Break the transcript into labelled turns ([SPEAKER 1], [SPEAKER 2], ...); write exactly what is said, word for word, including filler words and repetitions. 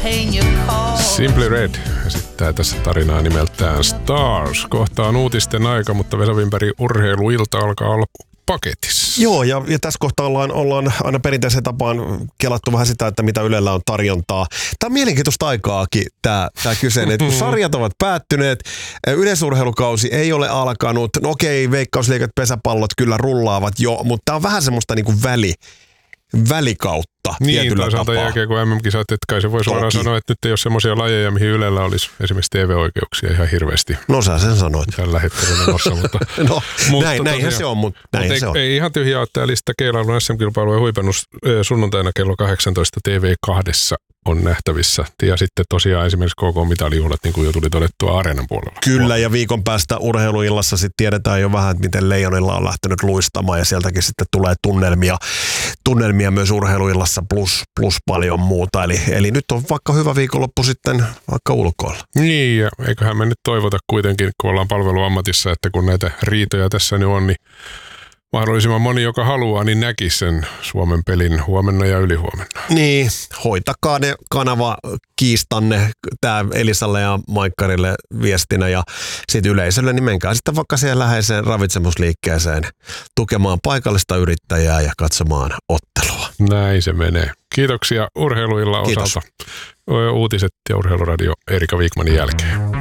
[SPEAKER 1] Simply Red esittää tässä tarinaa nimeltään Stars. Kohta on uutisten aika, mutta Vesa Wimberg urheiluilta alkaa olla paketissa.
[SPEAKER 2] Joo, ja, ja tässä kohtaa ollaan, ollaan aina perinteiseen tapaan kelattu vähän sitä, että mitä Ylellä on tarjontaa. Tämä on mielenkiintoista aikaakin, tämä, tämä kyseinen. Kun sarjat ovat päättyneet, yleisurheilukausi ei ole alkanut. No okei, veikkausliigat, pesäpallot kyllä rullaavat jo, mutta tämä on vähän semmoista niin kuin väli, välikautta.
[SPEAKER 1] Niin, toisaalta jälkeen kun M M-kisat, että kai se voi suoraan sanoa, että nyt ei ole semmoisia lajeja, mihin Ylellä olisi esimerkiksi T V-oikeuksia ihan hirveästi.
[SPEAKER 2] No sä sen sanoit.
[SPEAKER 1] Tällä hetkellä menossa, mutta...
[SPEAKER 2] no, mutta näin, näinhän se on, mutta näinhän
[SPEAKER 1] ei,
[SPEAKER 2] se on.
[SPEAKER 1] Ei ihan tyhjää ole tämä lista. Keilailun S M-kilpailujen huipennus sunnuntaina kello kahdeksantoista T V kaksi on nähtävissä. Ja sitten tosiaan esimerkiksi K K-mitalijuhlat, niin kuin jo tuli todettua Areenan puolella.
[SPEAKER 2] Kyllä, ja viikon päästä urheiluillassa sitten tiedetään jo vähän, että miten Leijonilla on lähtenyt luistamaan, ja sieltäkin sitten tulee tunnelmia, tunnelmia myös urheiluillassa plus, plus paljon muuta. Eli, eli nyt on vaikka hyvä viikonloppu sitten vaikka ulkoilla.
[SPEAKER 1] Niin, ja eiköhän me nyt toivota kuitenkin, kun ollaan palveluammatissa, että kun näitä riitoja tässä nyt on, niin mahdollisimman moni, joka haluaa, niin näkisi sen Suomen pelin huomenna ja ylihuomenna.
[SPEAKER 2] Niin, hoitakaa ne kanavakiistanne tää Elisalle ja Maikkarille viestinä ja sitten yleisölle, niin menkää sitten vaikka siihen läheiseen ravitsemusliikkeeseen tukemaan paikallista yrittäjää ja katsomaan ottelua.
[SPEAKER 1] Näin se menee. Kiitoksia urheiluilla osalta. Kiitos. Uutiset ja Urheiluradio Erika Wikmanin jälkeen.